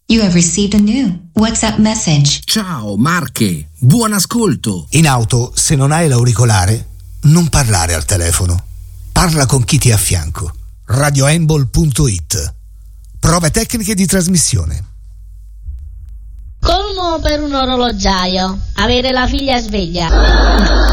You have received a new WhatsApp message. Ciao Marche, buon ascolto. In auto, se non hai l'auricolare, non parlare al telefono. Parla con chi ti è a fianco. radioembol.it. Prove tecniche di trasmissione. Colmo per un orologiaio. Avere la figlia sveglia.